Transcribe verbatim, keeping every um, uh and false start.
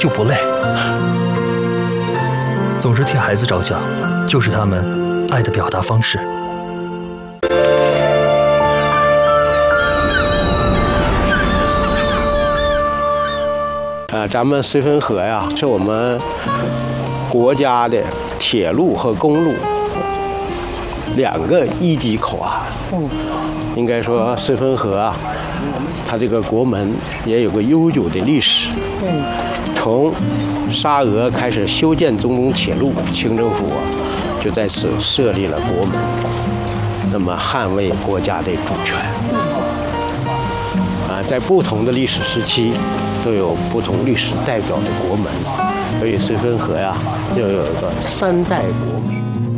就不累。总是替孩子着想，就是他们爱的表达方式。 呃，咱们绥芬河呀，是我们国家的铁路和公路两个一级口岸。嗯，应该说绥芬河啊，它这个国门也有个悠久的历史。嗯，从沙俄开始修建中东铁路，清政府啊就在此设立了国门，那么捍卫国家的主权。啊，在不同的历史时期，都有不同历史代表的国门，所以绥芬河呀，就有一个三代国门。